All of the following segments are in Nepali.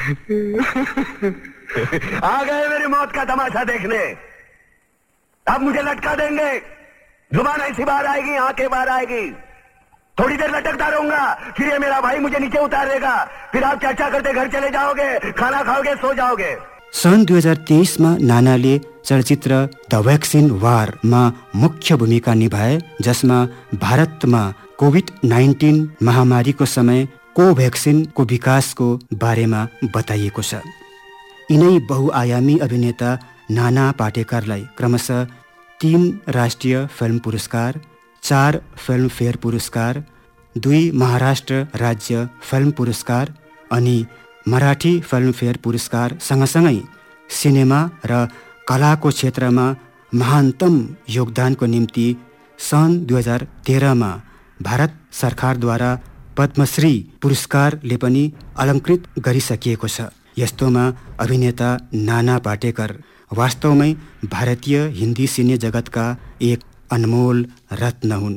आ गए मेरी मौत का तमाशा देखने। अब मुझे लटका देंगे, जुबान ऐसी बाहर आएगी, आंखें बाहर आएगी। थोड़ी देर लटकता रहूंगा, फिर ये मेरा भाई मुझे नीचे उतार देगा। फिर आप चर्चा करते घर चले जाओगे, खाना खाओगे, सो जाओगे। सन् 2023मा नानाले चलचित्र द भ्याक्सिन वारमा मुख्य भूमिका निभाए, जसमा भारतमा कोभिड-19 महामारीको समय कोभ्याक्सिनको विकासको बारेमा बताइएको छ। यिनै बहुआयामी अभिनेता नाना पाटेकरलाई क्रमशः 3 राष्ट्रिय फिल्म पुरस्कार, 4 फिल्मफेयर पुरस्कार, 2 महाराष्ट्र राज्य फिल्म पुरस्कार अनि मराठी फिल्मफेयर पुरस्कार सँगसँगै सिनेमा र कलाको क्षेत्रमा महानतम योगदानको निम्ति सन् 2013मा भारत सरकारद्वारा पद्मश्री पुरस्कारले पनि अलङ्कृत गरिसकिएको छ। यस्तोमा अभिनेता नाना पाटेकर वास्तवमै भारतीय हिन्दी सिने जगतका एक अनमोल रत्न हुन्।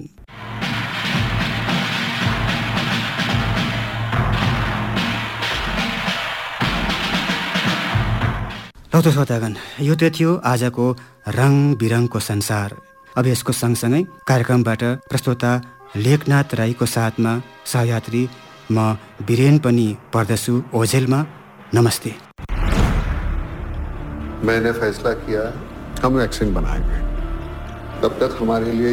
लौतो श्रोतागण, यो त थियो आजको रङ बिरङको संसार। अब यसको सँगसँगै कार्यक्रमबाट प्रस्तोता लेखनाथ राईको साथमा सहयात्री म बिरेन पनि पर्दछु ओझेलमा। नमस्ते। मैंने फैसला किया हम वैक्सीन बनाएंगे, तब तक हमारे लिए